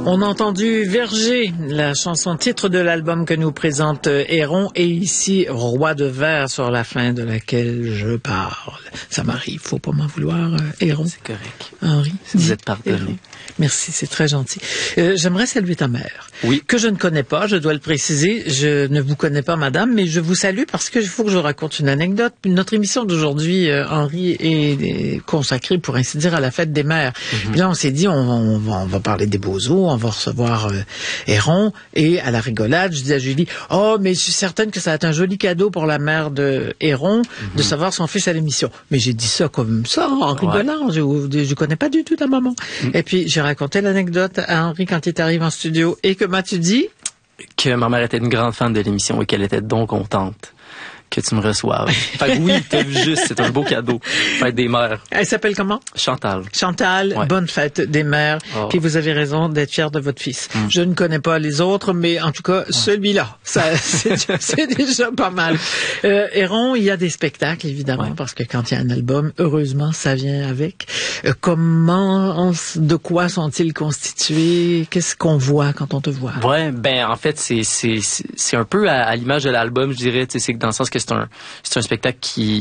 On a entendu Verger, la chanson titre de l'album que nous présente Héron, et ici Roi de verre sur la fin de laquelle je parle. Ça m'arrive, faut pas m'en vouloir, Héron. C'est correct. Henri. Vous êtes pardonné. Héron. Merci, c'est très gentil. J'aimerais saluer ta mère. Oui. Que je ne connais pas, je dois le préciser. Je ne vous connais pas, madame, mais je vous salue parce qu'il faut que je raconte une anecdote. Notre émission d'aujourd'hui, Henri, est consacrée, pour ainsi dire, à la fête des mères. Puis là, on s'est dit, on va parler des Beaux-Os, on va recevoir Héron, et à la rigolade, je dis à Julie, oh, mais je suis certaine que ça va être un joli cadeau pour la mère de Héron de savoir son fils à l'émission. Mais j'ai dit ça comme ça, en rigolant. Je connais pas du tout ta maman. Et puis, j'ai raconté l'anecdote à Henri quand il est arrivé en studio. Et que m'as-tu dit? Que ma mère était une grande fan de l'émission et qu'elle était donc contente que tu me reçoives. Fait que oui, t'as vu juste, c'est un beau cadeau. Fête des mères. Elle s'appelle comment? Chantal. Chantal, Ouais. Bonne fête des mères. Oh. Puis vous avez raison d'être fier de votre fils. Je ne connais pas les autres, mais en tout cas, celui-là, ça, c'est déjà pas mal. Héron, il y a des spectacles, évidemment, parce que quand il y a un album, heureusement, ça vient avec. De quoi sont-ils constitués? Qu'est-ce qu'on voit quand on te voit? Ouais, ben en fait c'est un peu à l'image de l'album, je dirais, tu sais, c'est que dans le sens que c'est un spectacle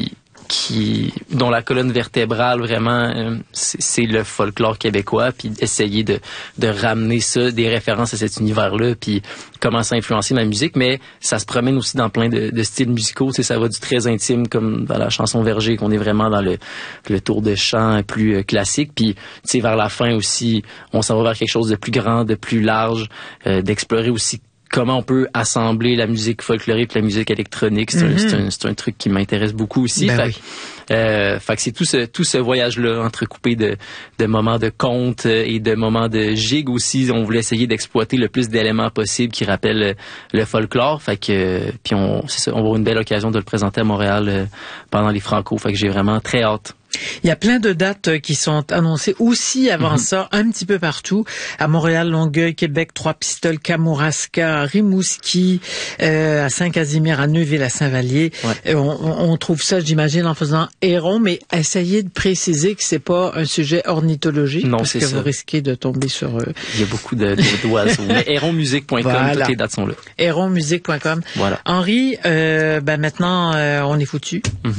dont la colonne vertébrale vraiment c'est le folklore québécois, puis essayer de ramener ça, des références à cet univers-là, puis comment ça a influencé ma musique, mais ça se promène aussi dans plein de styles musicaux, tu sais, ça va du très intime comme dans la chanson Verger, qu'on est vraiment dans le tour de chant plus classique, puis tu sais, vers la fin aussi on s'en va vers quelque chose de plus grand, de plus large, d'explorer aussi comment on peut assembler la musique folklorique et la musique électronique. C'est un truc qui m'intéresse beaucoup aussi. Ben fait que c'est tout ce voyage-là entrecoupé de moments de conte et de moments de gigue aussi. On voulait essayer d'exploiter le plus d'éléments possibles qui rappellent le folklore. Fait que puis on va avoir une belle occasion de le présenter à Montréal pendant les Franco. Fait que j'ai vraiment très hâte. Il y a plein de dates qui sont annoncées aussi avant ça, un petit peu partout. À Montréal, Longueuil, Québec, Trois-Pistoles, Kamouraska, Rimouski, à Saint-Casimir, à Neuville, à Saint-Vallier. Ouais. On trouve ça, j'imagine, en faisant Héron, mais essayez de préciser que c'est pas un sujet ornithologique. Non, parce que ça. Vous risquez de tomber sur... Il y a beaucoup d'oiseaux. Mais héronmusique.com, voilà. Toutes les dates sont là. Héronmusique.com. Voilà. Henri, maintenant, on est foutu.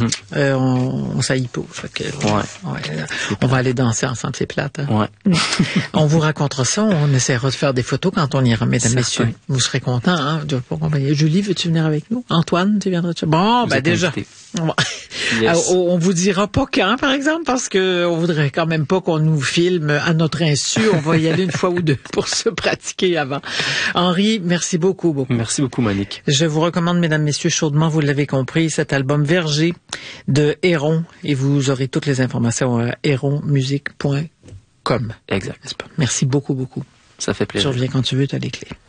On saillit pas. Fait que, on va aller danser ensemble, c'est plate. Hein? Ouais. On vous racontera ça, on essaiera de faire des photos quand on ira, mesdames, messieurs. Vous serez contents, hein? Julie, veux-tu venir avec nous? Antoine, tu viendras? Bon, ben déjà. Yes. On vous dira pas quand, par exemple, parce que on voudrait quand même pas qu'on nous filme à notre insu. On va y aller une fois ou deux pour se pratiquer avant. Henri, merci beaucoup. Merci beaucoup, Monique. Je vous recommande, mesdames, messieurs, chaudement, vous l'avez compris, cet album Verger de Héron, et vous aurez toutes les informations à héronmusique.com. Exact. Merci beaucoup. Ça fait plaisir. Je reviens quand tu veux, tu as les clés.